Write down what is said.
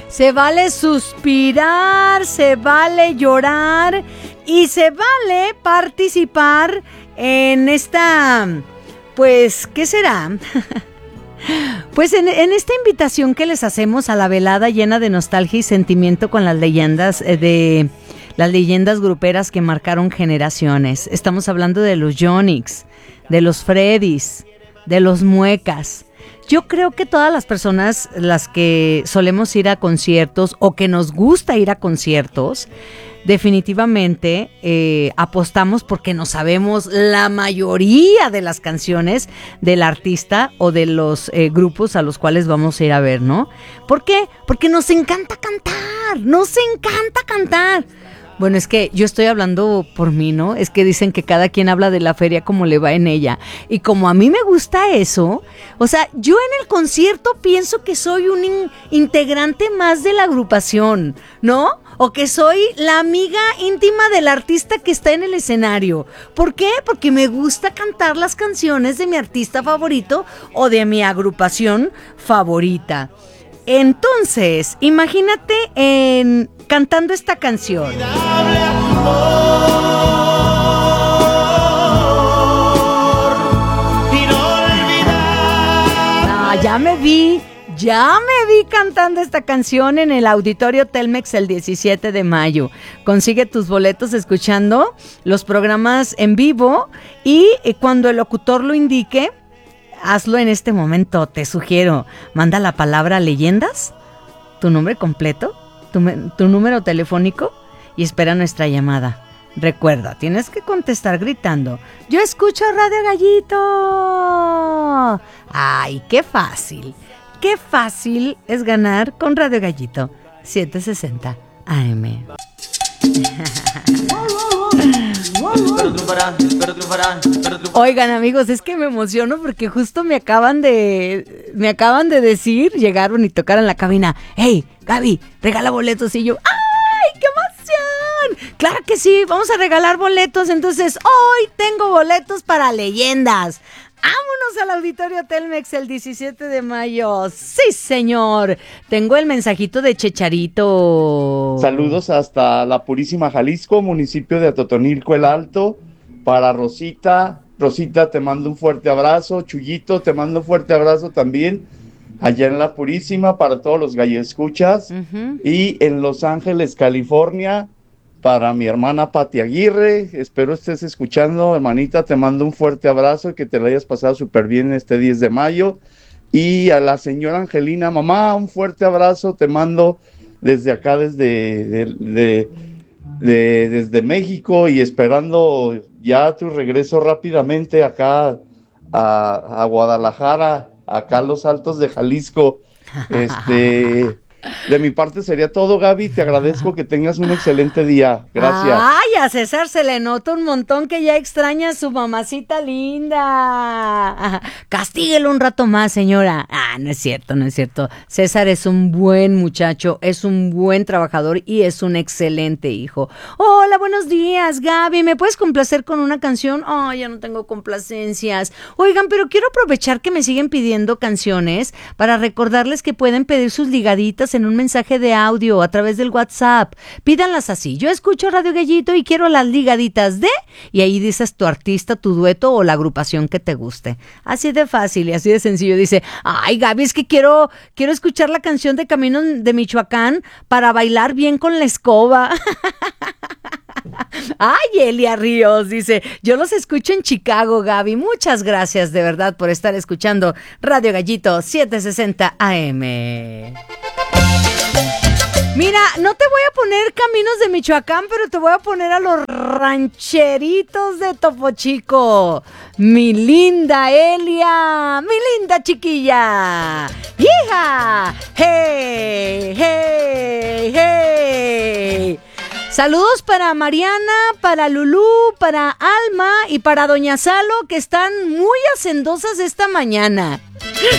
Se vale suspirar, se vale llorar y se vale participar en esta, pues, ¿qué será? Pues en esta invitación que les hacemos a la velada llena de nostalgia y sentimiento con las leyendas las leyendas gruperas que marcaron generaciones. Estamos hablando de los Yonix, de los Freddys, de los Muecas. Yo creo que todas las personas, las que solemos ir a conciertos o que nos gusta ir a conciertos, definitivamente apostamos porque no sabemos la mayoría de las canciones del artista o de los grupos a los cuales vamos a ir a ver, ¿no? ¿Por qué? Porque nos encanta cantar. Bueno, es que yo estoy hablando por mí, ¿no? Es que dicen que cada quien habla de la feria como le va en ella. Y como a mí me gusta eso, o sea, yo en el concierto pienso que soy un integrante más de la agrupación, ¿no? O que soy la amiga íntima del artista que está en el escenario. ¿Por qué? Porque me gusta cantar las canciones de mi artista favorito o de mi agrupación favorita. Entonces, imagínate cantando esta canción. No, ya me vi cantando esta canción en el Auditorio Telmex el 17 de mayo. Consigue tus boletos escuchando los programas en vivo y cuando el locutor lo indique, hazlo en este momento, te sugiero. Manda la palabra leyendas, tu nombre completo, tu número telefónico y espera nuestra llamada. Recuerda, tienes que contestar gritando: ¡yo escucho Radio Gallito! ¡Ay, qué fácil! ¡Qué fácil es ganar con Radio Gallito 760 AM! Oigan, amigos, es que me emociono porque justo me acaban de decir, llegaron y tocaron la cabina: ¡hey, Gaby, regala boletos! Y yo, ¡ay, qué emoción! ¡Claro que sí! Vamos a regalar boletos. Entonces, hoy tengo boletos para leyendas. ¡Vámonos al Auditorio Telmex el 17 de mayo! ¡Sí, señor! Tengo el mensajito de Checharito. Saludos hasta La Purísima, Jalisco, municipio de Atotonilco el Alto. Para Rosita. Rosita, te mando un fuerte abrazo. Chuyito, te mando un fuerte abrazo también. Allá en La Purísima, para todos los galloescuchas. Y en Los Ángeles, California, para mi hermana Pati Aguirre. Espero estés escuchando, hermanita. Te mando un fuerte abrazo y que te lo hayas pasado súper bien este 10 de mayo. Y a la señora Angelina, mamá, un fuerte abrazo. Te mando desde acá, desde México, y esperando ya tu regreso rápidamente acá a Guadalajara, acá a los Altos de Jalisco. De mi parte sería todo, Gaby. Te agradezco, que tengas un excelente día. Gracias. Ay, a César se le nota un montón que ya extraña a su mamacita linda. Castíguelo un rato más, señora. No es cierto. César es un buen muchacho, es un buen trabajador y es un excelente hijo. Hola, buenos días, Gaby. ¿Me puedes complacer con una canción? Ya no tengo complacencias. Oigan, pero quiero aprovechar que me siguen pidiendo canciones para recordarles que pueden pedir sus ligaditas en un mensaje de audio a través del WhatsApp. Pídanlas así: yo escucho Radio Gallito y quiero las ligaditas de... Y ahí dices tu artista, tu dueto o la agrupación que te guste. Así de fácil y así de sencillo. Dice: ay, Gaby, es que quiero escuchar la canción de Camino de Michoacán para bailar bien con la escoba. Ay, Elia Ríos dice: yo los escucho en Chicago, Gaby. Muchas gracias de verdad por estar escuchando Radio Gallito 760 AM. Mira, no te voy a poner Caminos de Michoacán, pero te voy a poner a los rancheritos de Topo Chico. Mi linda Elia, mi linda chiquilla. ¡Hija! ¡Hey, hey, hey! Saludos para Mariana, para Lulú, para Alma y para Doña Salo, que están muy hacendosas esta mañana.